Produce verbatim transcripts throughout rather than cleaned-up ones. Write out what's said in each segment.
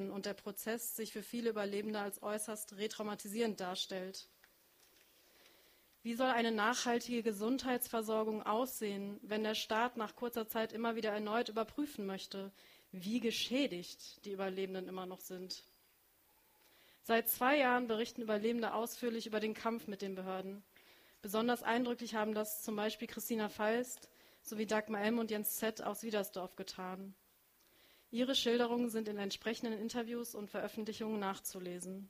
werden und der Prozess sich für viele Überlebende als äußerst retraumatisierend darstellt. Wie soll eine nachhaltige Gesundheitsversorgung aussehen, wenn der Staat nach kurzer Zeit immer wieder erneut überprüfen möchte, wie geschädigt die Überlebenden immer noch sind? Seit zwei Jahren berichten Überlebende ausführlich über den Kampf mit den Behörden. Besonders eindrücklich haben das zum Beispiel Christina Feist sowie Dagmar M. und Jens Z. aus Wiedersdorf getan. Ihre Schilderungen sind in entsprechenden Interviews und Veröffentlichungen nachzulesen.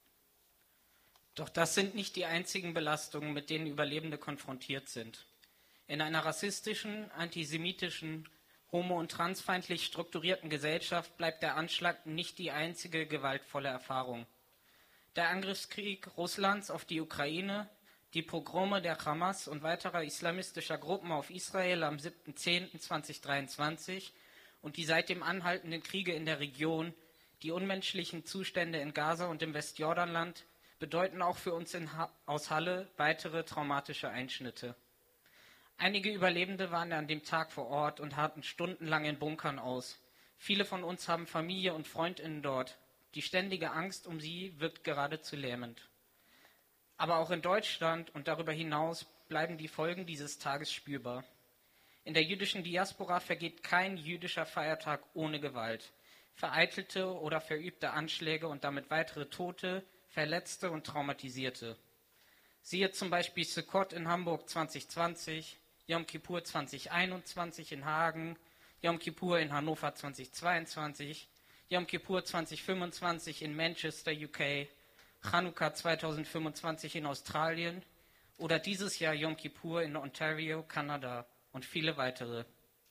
Doch das sind nicht die einzigen Belastungen, mit denen Überlebende konfrontiert sind. In einer rassistischen, antisemitischen, homo- und transfeindlich strukturierten Gesellschaft bleibt der Anschlag nicht die einzige gewaltvolle Erfahrung. Der Angriffskrieg Russlands auf die Ukraine, die Pogrome der Hamas und weiterer islamistischer Gruppen auf Israel am siebten zehnten zweitausenddreiundzwanzig und die seitdem anhaltenden Kriege in der Region, die unmenschlichen Zustände in Gaza und im Westjordanland, bedeuten auch für uns in ha- aus Halle weitere traumatische Einschnitte. Einige Überlebende waren an dem Tag vor Ort und harrten stundenlang in Bunkern aus. Viele von uns haben Familie und FreundInnen dort. Die ständige Angst um sie wirkt geradezu lähmend. Aber auch in Deutschland und darüber hinaus bleiben die Folgen dieses Tages spürbar. In der jüdischen Diaspora vergeht kein jüdischer Feiertag ohne Gewalt. Vereitelte oder verübte Anschläge und damit weitere Tote, Verletzte und Traumatisierte. Siehe zum Beispiel Sukkot in Hamburg zwanzig zwanzig, Yom Kippur zwanzig einundzwanzig in Hagen, Yom Kippur in Hannover zwanzig zweiundzwanzig, Yom Kippur zwanzig fünfundzwanzig in Manchester, U K, Chanukka zweitausendfünfundzwanzig in Australien oder dieses Jahr Yom Kippur in Ontario, Kanada und viele weitere.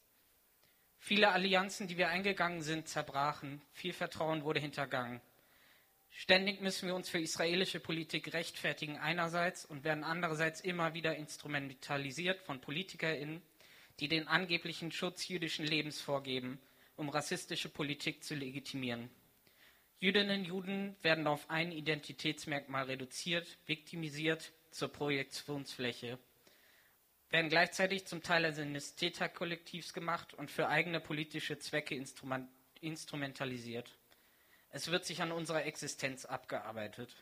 Viele Allianzen, die wir eingegangen sind, zerbrachen, viel Vertrauen wurde hintergangen. Ständig müssen wir uns für israelische Politik rechtfertigen einerseits und werden andererseits immer wieder instrumentalisiert von PolitikerInnen, die den angeblichen Schutz jüdischen Lebens vorgeben, um rassistische Politik zu legitimieren. Jüdinnen und Juden werden auf ein Identitätsmerkmal reduziert, viktimisiert, zur Projektionsfläche, werden gleichzeitig zum Teil eines Täterkollektivs gemacht und für eigene politische Zwecke instrument- instrumentalisiert. Es wird sich an unserer Existenz abgearbeitet.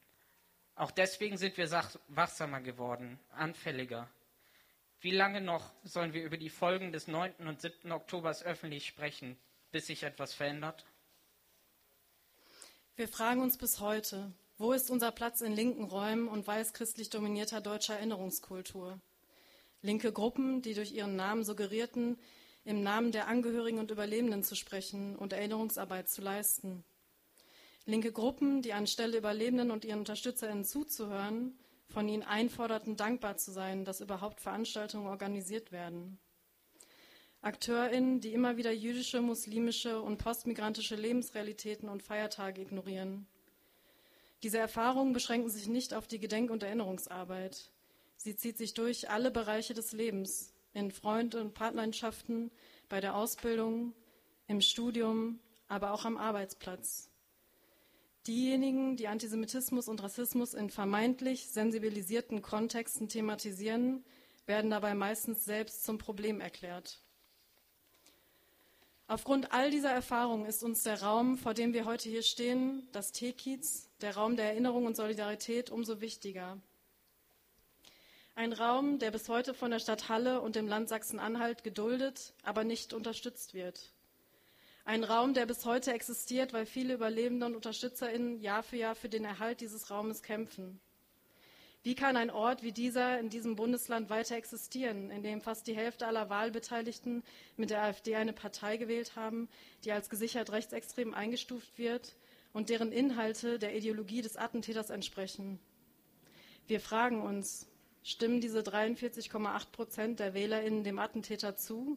Auch deswegen sind wir sach- wachsamer geworden, anfälliger. Wie lange noch sollen wir über die Folgen des neunten und siebten Oktobers öffentlich sprechen, bis sich etwas verändert? Wir fragen uns bis heute, wo ist unser Platz in linken Räumen und weißchristlich dominierter deutscher Erinnerungskultur? Linke Gruppen, die durch ihren Namen suggerierten, im Namen der Angehörigen und Überlebenden zu sprechen und Erinnerungsarbeit zu leisten. Linke Gruppen, die anstelle Überlebenden und ihren UnterstützerInnen zuzuhören, von ihnen einforderten, dankbar zu sein, dass überhaupt Veranstaltungen organisiert werden. AkteurInnen, die immer wieder jüdische, muslimische und postmigrantische Lebensrealitäten und Feiertage ignorieren. Diese Erfahrungen beschränken sich nicht auf die Gedenk- und Erinnerungsarbeit. Sie zieht sich durch alle Bereiche des Lebens, in Freund- und Partnerschaften, bei der Ausbildung, im Studium, aber auch am Arbeitsplatz. Diejenigen, die Antisemitismus und Rassismus in vermeintlich sensibilisierten Kontexten thematisieren, werden dabei meistens selbst zum Problem erklärt. Aufgrund all dieser Erfahrungen ist uns der Raum, vor dem wir heute hier stehen, das T-Kiez, der Raum der Erinnerung und Solidarität, umso wichtiger. Ein Raum, der bis heute von der Stadt Halle und dem Land Sachsen-Anhalt geduldet, aber nicht unterstützt wird. Ein Raum, der bis heute existiert, weil viele Überlebende und UnterstützerInnen Jahr für Jahr für den Erhalt dieses Raumes kämpfen. Wie kann ein Ort wie dieser in diesem Bundesland weiter existieren, in dem fast die Hälfte aller Wahlbeteiligten mit der AfD eine Partei gewählt haben, die als gesichert rechtsextrem eingestuft wird und deren Inhalte der Ideologie des Attentäters entsprechen? Wir fragen uns, stimmen diese dreiundvierzig Komma acht Prozent der WählerInnen dem Attentäter zu?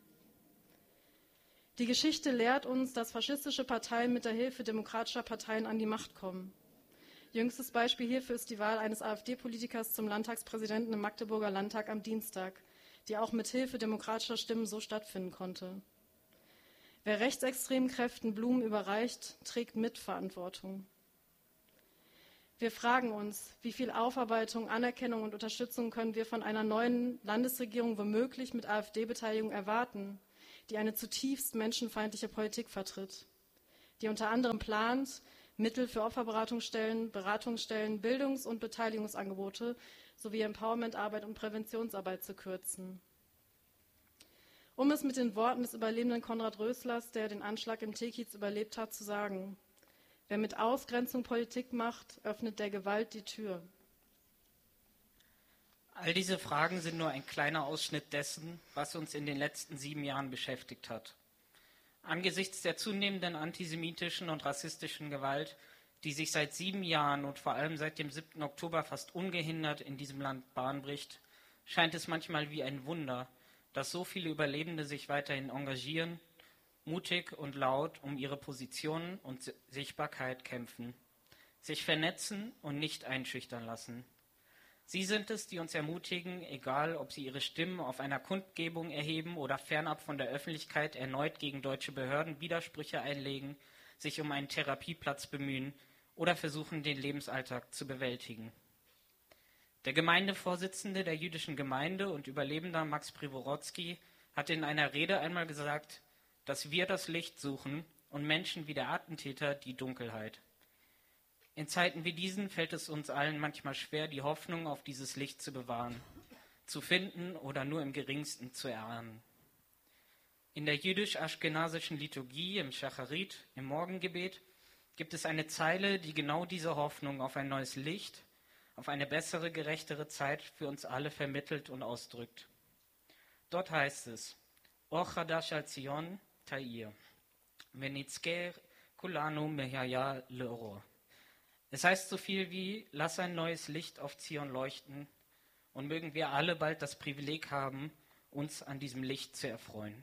Die Geschichte lehrt uns, dass faschistische Parteien mit der Hilfe demokratischer Parteien an die Macht kommen. Jüngstes Beispiel hierfür ist die Wahl eines AfD-Politikers zum Landtagspräsidenten im Magdeburger Landtag am Dienstag, die auch mit Hilfe demokratischer Stimmen so stattfinden konnte. Wer rechtsextremen Kräften Blumen überreicht, trägt Mitverantwortung. Wir fragen uns, wie viel Aufarbeitung, Anerkennung und Unterstützung können wir von einer neuen Landesregierung womöglich mit AfD-Beteiligung erwarten, die eine zutiefst menschenfeindliche Politik vertritt. die unter anderem plant, Mittel für Opferberatungsstellen, Beratungsstellen, Bildungs- und Beteiligungsangebote sowie Empowerment-Arbeit und Präventionsarbeit zu kürzen. Um es mit den Worten des Überlebenden Konrad Röslers, der den Anschlag im Teekiez überlebt hat, zu sagen: Wer mit Ausgrenzung Politik macht, öffnet der Gewalt die Tür. All diese Fragen sind nur ein kleiner Ausschnitt dessen, was uns in den letzten sieben Jahren beschäftigt hat. Angesichts der zunehmenden antisemitischen und rassistischen Gewalt, die sich seit sieben Jahren und vor allem seit dem siebten Oktober fast ungehindert in diesem Land Bahn bricht, scheint es manchmal wie ein Wunder, dass so viele Überlebende sich weiterhin engagieren, mutig und laut um ihre Positionen und Sichtbarkeit kämpfen, sich vernetzen und nicht einschüchtern lassen. Sie sind es, die uns ermutigen, egal ob sie ihre Stimmen auf einer Kundgebung erheben oder fernab von der Öffentlichkeit erneut gegen deutsche Behörden Widersprüche einlegen, sich um einen Therapieplatz bemühen oder versuchen, den Lebensalltag zu bewältigen. Der Gemeindevorsitzende der jüdischen Gemeinde und Überlebender Max Privorotsky hat in einer Rede einmal gesagt, dass wir das Licht suchen und Menschen wie der Attentäter die Dunkelheit. In Zeiten wie diesen fällt es uns allen manchmal schwer, die Hoffnung auf dieses Licht zu bewahren, zu finden oder nur im Geringsten zu erahnen. In der jüdisch-aschkenasischen Liturgie, im Shacharit, im Morgengebet, gibt es eine Zeile, die genau diese Hoffnung auf ein neues Licht, auf eine bessere, gerechtere Zeit für uns alle vermittelt und ausdrückt. Dort heißt es: Or chadash al Zion ta'ir, venitzker kulanu mehaya le'oro. Es heißt so viel wie: Lass ein neues Licht auf Zion leuchten, und mögen wir alle bald das Privileg haben, uns an diesem Licht zu erfreuen.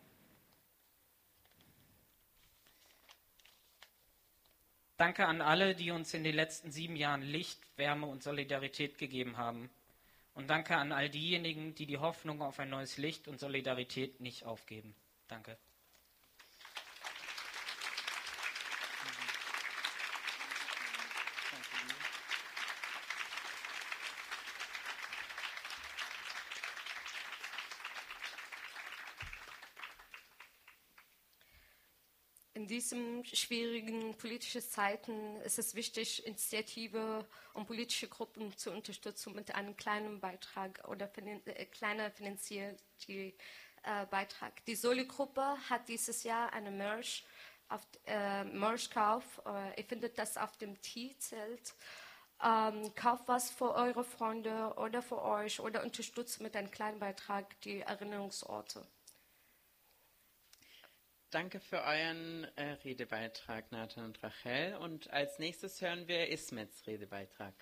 Danke an alle, die uns in den letzten sieben Jahren Licht, Wärme und Solidarität gegeben haben. Und danke an all diejenigen, die die Hoffnung auf ein neues Licht und Solidarität nicht aufgeben. Danke. In diesen schwierigen politischen Zeiten ist es wichtig, Initiative und politische Gruppen zu unterstützen mit einem kleinen Beitrag oder finan- äh, kleiner finanzieller äh, Beitrag. Die Soli-Gruppe hat dieses Jahr eine Merch, auf, äh, Merch-Kauf. Äh, ihr findet das auf dem T-Zelt. Ähm, kauft was für eure Freunde oder für euch oder unterstützt mit einem kleinen Beitrag die Erinnerungsorte. Danke für euren äh, Redebeitrag, Nathan und Rachel. Und als nächstes hören wir Ismets Redebeitrag.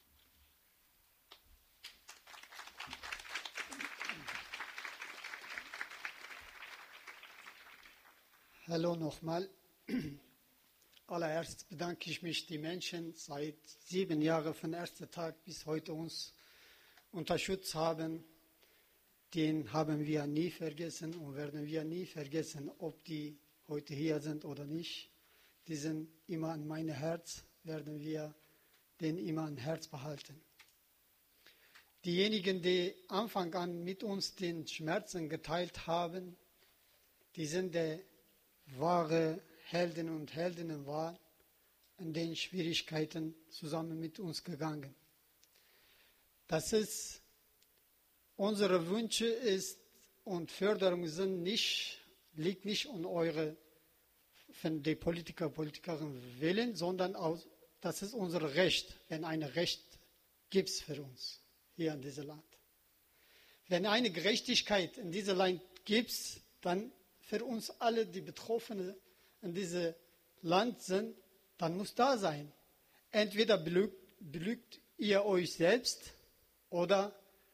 Hallo nochmal. Allererst bedanke ich mich, die Menschen seit sieben Jahren von ersten Tag bis heute uns unterstützt haben. Den haben wir nie vergessen und werden wir nie vergessen, ob die heute hier sind oder nicht. Die sind immer an meinem Herz, werden wir den immer an Herz behalten. Diejenigen, die Anfang an mit uns den Schmerzen geteilt haben, die sind die wahre Helden und Heldinnen waren, in den Schwierigkeiten zusammen mit uns gegangen. Das ist Unsere Wünsche ist und Förderung sind nicht, liegt nicht an eure, von den Politiker, Politikerinnen Willen, sondern aus, das ist unser Recht, wenn ein Recht gibt für uns hier in diesem Land. Wenn eine Gerechtigkeit in diesem Land gibt, dann für uns alle, die Betroffenen in diesem Land sind, dann muss da sein. Entweder belügt, belügt ihr euch selbst oder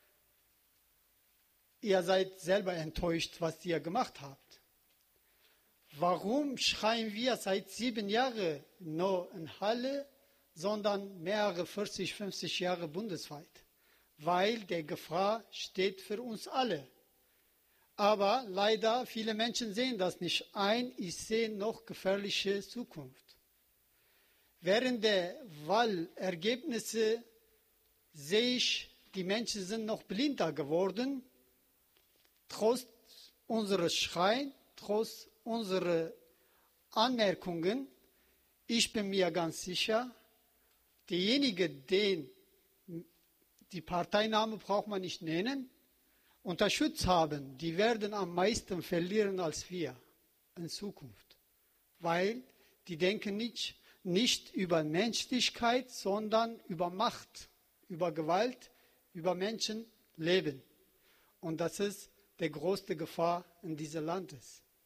ihr seid selber enttäuscht, was ihr gemacht habt. Warum schreien wir seit sieben Jahren nur in Halle, sondern mehrere vierzig, fünfzig Jahre bundesweit? Weil die Gefahr steht für uns alle. Aber leider, viele Menschen sehen das nicht ein. Ich sehe noch gefährliche Zukunft. Während der Wahlergebnisse sehe ich, die Menschen sind noch blinder geworden. Trotz unserer Schreien, trotz unserer Anmerkungen, ich bin mir ganz sicher, diejenigen, den die Parteiname braucht man nicht nennen, unter Schutz haben, die werden am meisten verlieren als wir in Zukunft. Weil die denken nicht, nicht über Menschlichkeit, sondern über Macht, über Gewalt, über Menschenleben. Und das ist die größte Gefahr in diesem Land.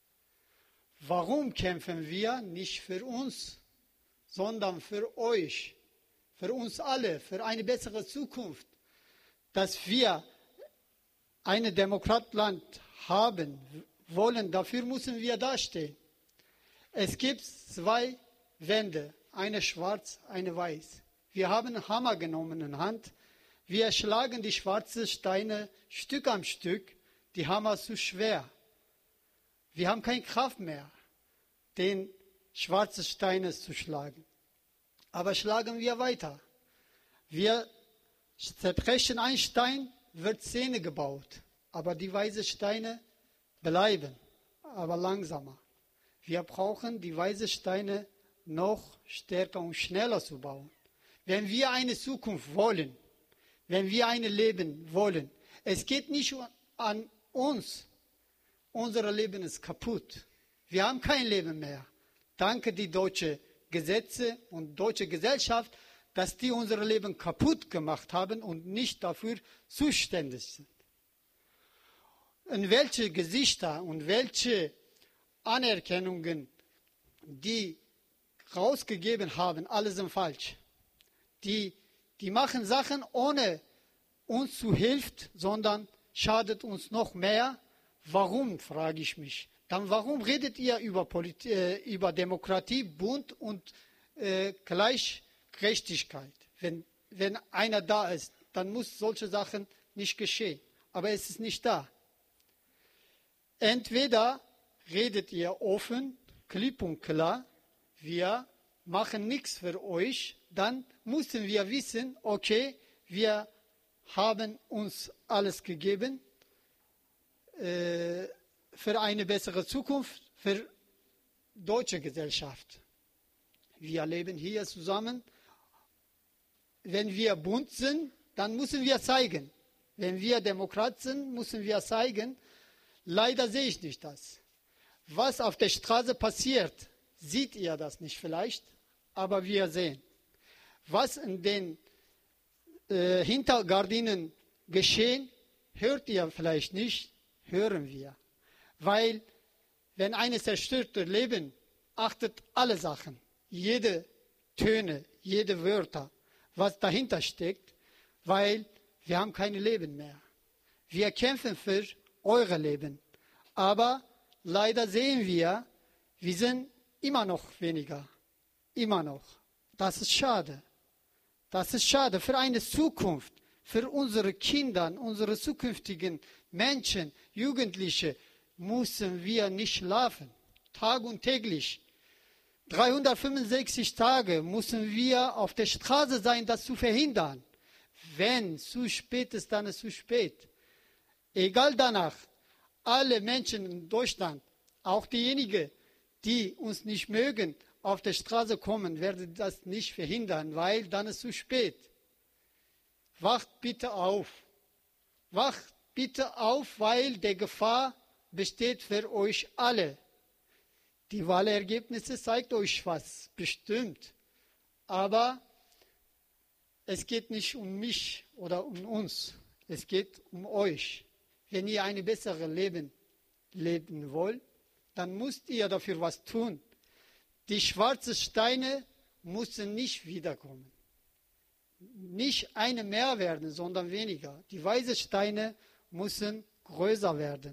Warum kämpfen wir nicht für uns, sondern für euch, für uns alle, für eine bessere Zukunft, dass wir ein Demokratland haben wollen, dafür müssen wir dastehen. Es gibt zwei Wände, eine schwarz, eine weiß. Wir haben einen Hammer genommen in Hand. Wir schlagen die schwarzen Steine Stück am Stück. Die Hammer ist zu schwer. Wir haben keine Kraft mehr, den schwarzen Stein zu schlagen. Aber schlagen wir weiter. Wir zerbrechen einen Stein, wird Zähne gebaut. Aber die weißen Steine bleiben, aber langsamer. Wir brauchen die weißen Steine noch stärker und schneller zu bauen. Wenn wir eine Zukunft wollen, wenn wir ein Leben wollen, es geht nicht an uns. Unser Leben ist kaputt. Wir haben kein Leben mehr. Danke die deutschen Gesetze und deutsche Gesellschaft, dass die unser Leben kaputt gemacht haben und nicht dafür zuständig sind. Und welche Gesichter und welche Anerkennungen die rausgegeben haben, alles sind falsch. Die, die machen Sachen ohne uns zu helfen, sondern schadet uns noch mehr. Warum, frage ich mich. Dann warum redet ihr über, Polit äh, über Demokratie, Bund und äh, Gleichgerechtigkeit? Wenn, wenn einer da ist, dann muss solche Sachen nicht geschehen. Aber es ist nicht da. Entweder redet ihr offen, klipp und klar, wir machen nichts für euch, dann müssen wir wissen, okay, wir haben uns alles gegeben äh, für eine bessere Zukunft, für deutsche Gesellschaft. Wir leben hier zusammen. Wenn wir bunt sind, dann müssen wir zeigen. Wenn wir Demokrat sind, müssen wir zeigen. Leider sehe ich nicht das. Was auf der Straße passiert, seht ihr das nicht vielleicht, aber wir sehen. Was in den äh, Hintergardinen geschehen, hört ihr vielleicht nicht, hören wir. Weil wenn ein zerstörtes Leben achtet alle Sachen, jede Töne, jede Wörter, was dahinter steckt, weil wir haben kein Leben mehr. Wir kämpfen für euer Leben, aber leider sehen wir, wir sind immer noch weniger, immer noch. Das ist schade. Das ist schade für eine Zukunft, für unsere Kinder, unsere zukünftigen Menschen, Jugendliche, müssen wir nicht schlafen, Tag und täglich. dreihundertfünfundsechzig Tage müssen wir auf der Straße sein, das zu verhindern. Wenn zu spät ist, dann ist es zu spät. Egal danach, alle Menschen in Deutschland, auch diejenigen, die uns nicht mögen, auf der Straße kommen, werden das nicht verhindern, weil dann ist es zu spät. Wacht bitte auf. Wacht bitte auf, weil die Gefahr besteht für euch alle. Die Wahlergebnisse zeigen euch was, bestimmt. Aber es geht nicht um mich oder um uns. Es geht um euch. Wenn ihr ein besseres Leben leben wollt, dann müsst ihr dafür was tun. Die schwarzen Steine müssen nicht wiederkommen. Nicht eine mehr werden, sondern weniger. Die weißen Steine müssen größer werden.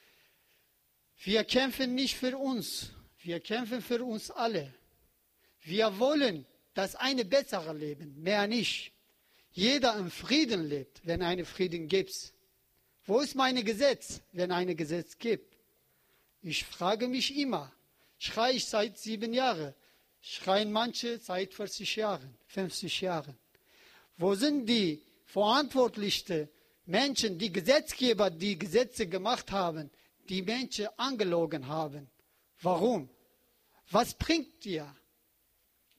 Wir kämpfen nicht für uns. Wir kämpfen für uns alle. Wir wollen das eine bessere Leben, mehr nicht. Jeder im Frieden lebt, wenn es Frieden gibt. Wo ist mein Gesetz, wenn es ein Gesetz gibt? Ich frage mich immer, schreie ich seit sieben Jahren, schreien manche seit vierzig Jahren, fünfzig Jahren. Wo sind die verantwortlichen Menschen, die Gesetzgeber, die Gesetze gemacht haben, die Menschen angelogen haben? Warum? Was bringt ihr?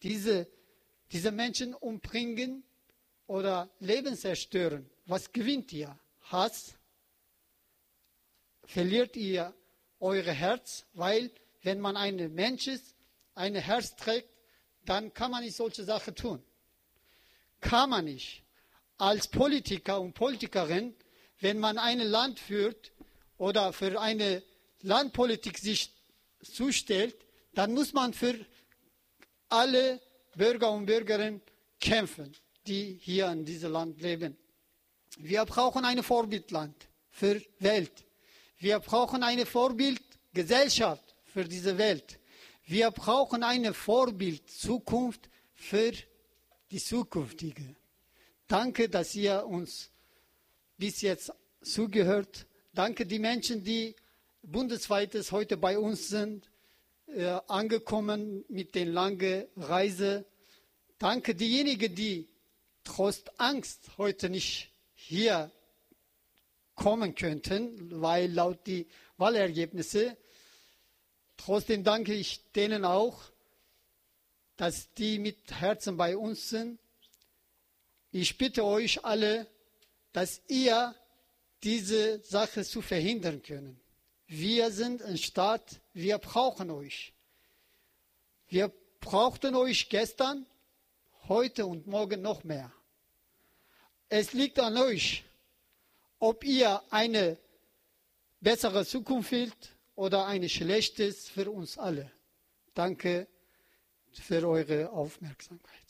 diese, diese Menschen umbringen oder Leben zerstören, was gewinnt ihr? Hass? Verliert ihr euer Herz? Weil wenn man ein Mensch ist, ein Herz trägt, dann kann man nicht solche Sachen tun. Kann man nicht. Als Politiker und Politikerin, wenn man ein Land führt oder für eine Landpolitik sich zustellt, dann muss man für alle Bürger und Bürgerinnen kämpfen, die hier in diesem Land leben. Wir brauchen ein Vorbildland für die Welt. Wir brauchen eine Vorbildgesellschaft für diese Welt. Wir brauchen eine Vorbildzukunft für die zukünftige. Danke, dass ihr uns bis jetzt zugehört. Danke die Menschen, die bundesweit heute bei uns sind, äh, angekommen mit den langen Reise. Danke diejenigen, die trotz Angst heute nicht hier kommen könnten, weil laut die Wahlergebnisse. Trotzdem danke ich denen auch, dass die mit Herzen bei uns sind. Ich bitte euch alle, dass ihr diese Sache zu verhindern können. Wir sind ein Staat, wir brauchen euch. Wir brauchten euch gestern, heute und morgen noch mehr. Es liegt an euch, ob ihr eine bessere Zukunft wollt oder eine schlechte für uns alle. Danke für eure Aufmerksamkeit.